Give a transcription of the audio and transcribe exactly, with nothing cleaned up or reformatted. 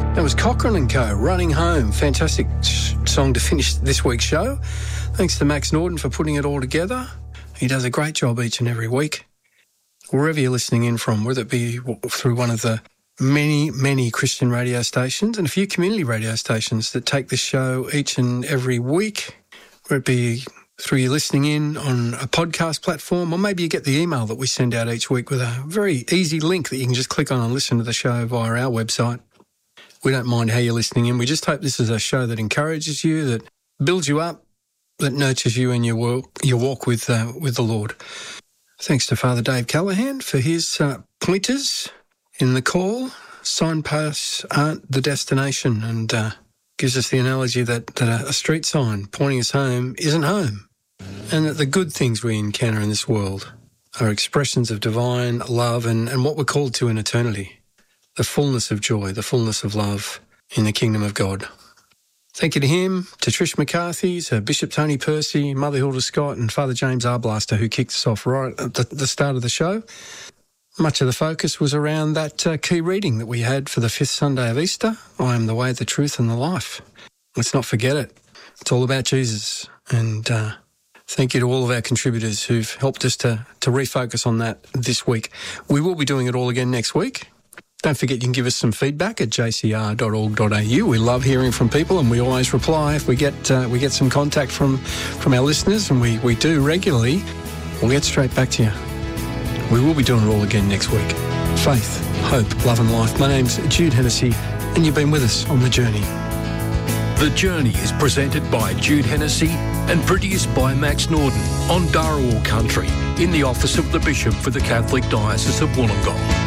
That was Cochrane and Co, Running Home. Fantastic song to finish this week's show. Thanks to Max Norden for putting it all together. He does a great job each and every week. Wherever you're listening in from, whether it be through one of the many, many Christian radio stations and a few community radio stations that take this show each and every week, whether it be through you listening in on a podcast platform, or maybe you get the email that we send out each week with a very easy link that you can just click on and listen to the show via our website. We don't mind how you're listening in. We just hope this is a show that encourages you, that builds you up, that nurtures you in your walk, your walk with uh, with the Lord. Thanks to Father Dave Callahan for his uh, pointers in the call. Signposts aren't the destination, and uh, gives us the analogy that, that a street sign pointing us home isn't home, and that the good things we encounter in this world are expressions of divine love and, and what we're called to in eternity. The fullness of joy, the fullness of love in the kingdom of God. Thank you to him, to Trish McCarthy, to Bishop Tony Percy, Mother Hilda Scott and Father James Arblaster, who kicked us off right at the, the start of the show. Much of the focus was around that uh, key reading that we had for the fifth Sunday of Easter, I am the way, the truth and the life. Let's not forget it. It's all about Jesus. And uh, thank you to all of our contributors who've helped us to, to refocus on that this week. We will be doing it all again next week. Don't forget you can give us some feedback at j c r dot org dot a u. We love hearing from people, and we always reply if we get uh, we get some contact from, from our listeners, and we, we do regularly. We'll get straight back to you. We will be doing it all again next week. Faith, hope, love and life. My name's Jude Hennessy, and you've been with us on The Journey. The Journey is presented by Jude Hennessy and produced by Max Norden on Dharawal Country in the office of the Bishop for the Catholic Diocese of Wollongong.